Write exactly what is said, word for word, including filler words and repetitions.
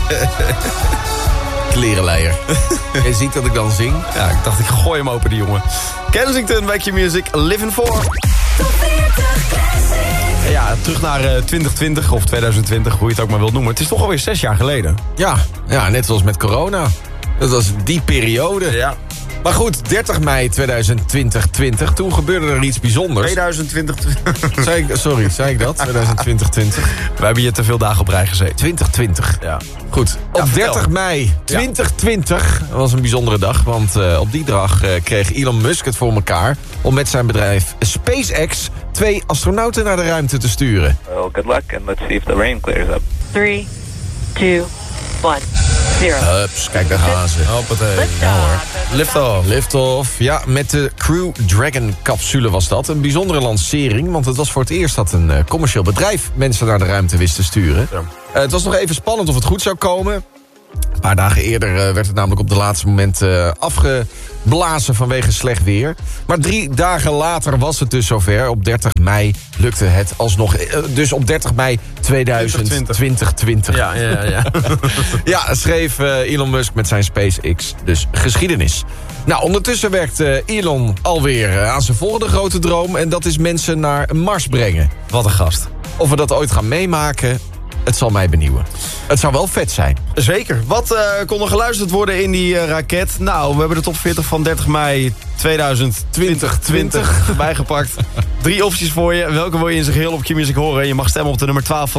Klerenleier. Je ziet dat ik dan zing. Ja, ik dacht ik gooi hem open, die jongen. Kensington, Back Your Music, Living For. Ja, terug naar uh, twintig twintig of twintig twintig, hoe je het ook maar wilt noemen. Het is toch alweer zes jaar geleden. Ja, ja, net zoals met corona. Dat was die periode. Ja. Maar goed, dertig mei tweeduizend twintig, toen gebeurde er iets bijzonders. tweeduizend twintig. Zei ik, sorry, zei ik dat? tweeduizend twintig. We hebben hier te veel dagen op rij gezeten. twintig twintig. Ja. Goed, Ja, op vertel. dertig mei twintig twintig was een bijzondere dag. Want uh, op die dag uh, kreeg Elon Musk het voor elkaar om met zijn bedrijf SpaceX twee astronauten naar de ruimte te sturen. Well, good luck, and let's see if the rain clears up. Three, two, one, zero. Hups, kijk daar gaan ze. Hoppatee. Ja, hoor. Lift off. Liftoff, ja, met de Crew Dragon-capsule was dat. Een bijzondere lancering, want het was voor het eerst dat een uh, commercieel bedrijf mensen naar de ruimte wist te sturen. Ja. Uh, het was nog even spannend of het goed zou komen. Een paar dagen eerder uh, werd het namelijk op de laatste moment uh, afgeblazen vanwege slecht weer. Maar drie dagen later was het dus zover. Op dertig mei lukte het alsnog. Uh, dus op dertig mei tweeduizend twintig. Ja, ja, ja. Ja, schreef uh, Elon Musk met zijn SpaceX dus geschiedenis. Nou, ondertussen werkt uh, Elon alweer uh, aan zijn volgende grote droom. En dat is mensen naar Mars brengen. Wat een gast. Of we dat ooit gaan meemaken, het zal mij benieuwen. Het zou wel vet zijn. Zeker. Wat uh, kon er geluisterd worden in die uh, raket? Nou, we hebben de top veertig van dertig mei tweeduizend twintig bijgepakt. Drie opties voor je. Welke wil je in zijn geheel op Q-Music horen? Je mag stemmen op de nummer twaalf van